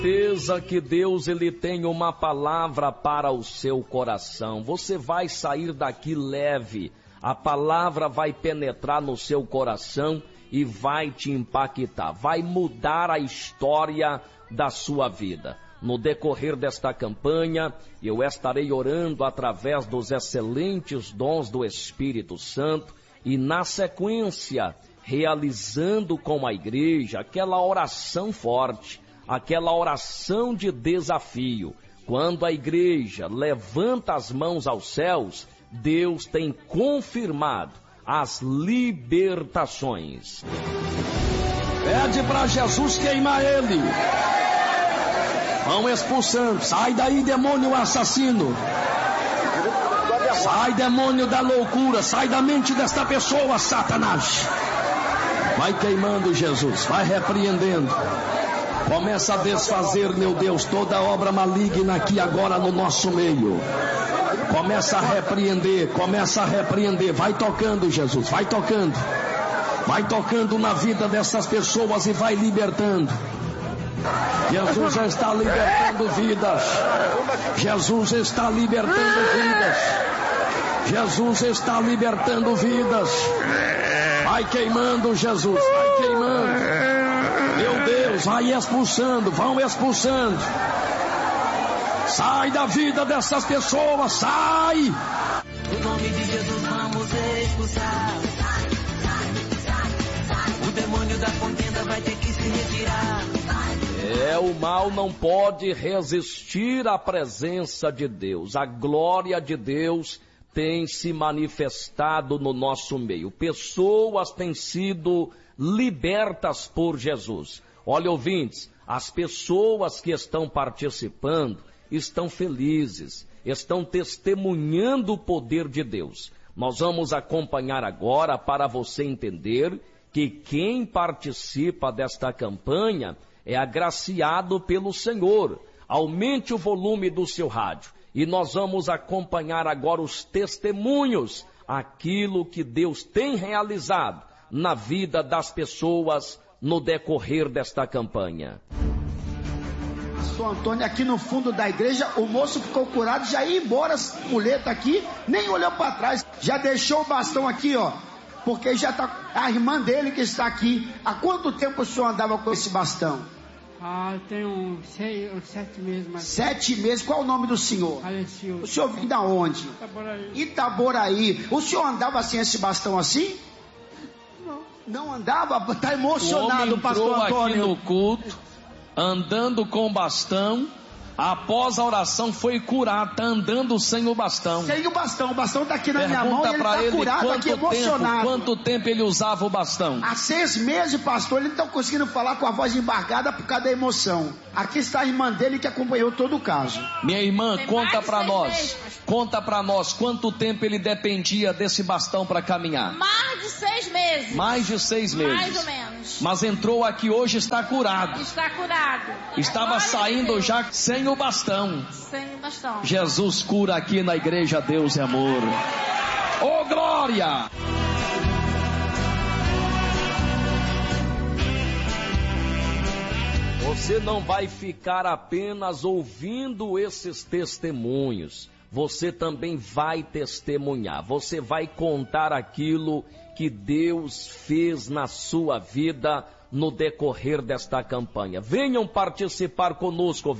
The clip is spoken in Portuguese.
Certeza que Deus ele tem uma palavra para o seu coração. Você vai sair daqui leve. A palavra vai penetrar no seu coração e vai te impactar. Vai mudar a história da sua vida. No decorrer desta campanha, eu estarei orando através dos excelentes dons do Espírito Santo e na sequência realizando com a igreja aquela oração forte. Aquela oração de desafio. Quando a igreja levanta as mãos aos céus, Deus tem confirmado as libertações. Pede para Jesus queimar ele. Vão expulsando. Sai daí, demônio assassino. Sai, demônio da loucura. Sai da mente desta pessoa, Satanás. Vai queimando, Jesus. Vai repreendendo. Começa a desfazer, meu Deus, toda obra maligna aqui agora no nosso meio. Começa a repreender, vai tocando, Jesus, vai tocando na vida dessas pessoas e vai libertando. Jesus já está libertando vidas. Jesus está libertando vidas. Jesus está libertando vidas. Vai queimando, Jesus, vai queimando. Meu Deus, vai expulsando, vão expulsando. Sai da vida dessas pessoas, sai! No nome de Jesus vamos expulsar. O demônio da contenda vai ter que se retirar. O mal não pode resistir à presença de Deus. A glória de Deus tem se manifestado no nosso meio. Pessoas têm sido libertas por Jesus. Olha, ouvintes, as pessoas que estão participando estão felizes, estão testemunhando o poder de Deus. Nós vamos acompanhar agora para você entender que quem participa desta campanha é agraciado pelo Senhor. Aumente o volume do seu rádio e nós vamos acompanhar agora os testemunhos, aquilo que Deus tem realizado na vida das pessoas no decorrer desta campanha. Pastor Antônio, aqui no fundo da igreja, o moço ficou curado, já ia embora, muleta aqui, nem olhou para trás, já deixou o bastão aqui, ó, porque já tá a irmã dele que está aqui. Há quanto tempo o senhor andava com esse bastão? Eu tenho 7 meses. Mas... 7 meses, qual é o nome do senhor? Faleceu. O senhor vem da onde? Itaboraí. Itaboraí. O senhor andava assim, esse bastão assim? Não andava? Está emocionado, pastor Antônio. O homem entrou aqui no culto, andando com o bastão, após a oração foi curado, está andando sem o bastão. Sem o bastão está aqui na minha mão e ele está curado aqui, emocionado. Quanto tempo ele usava o bastão? Há 6 meses, pastor, ele não está conseguindo falar com a voz embargada por causa da emoção. Aqui está a irmã dele que acompanhou todo o caso. Minha irmã, conta para nós, quanto tempo ele dependia desse bastão para caminhar? Mais de 6 meses. Mais de 6 meses. Mais ou menos. Mas entrou aqui hoje, está curado. Está curado. Estava saindo já sem o bastão. Sem o bastão. Jesus cura aqui na igreja Deus é Amor. Oh, glória! Você não vai ficar apenas ouvindo esses testemunhos. Você também vai testemunhar. Você vai contar aquilo que Deus fez na sua vida no decorrer desta campanha. Venham participar conosco.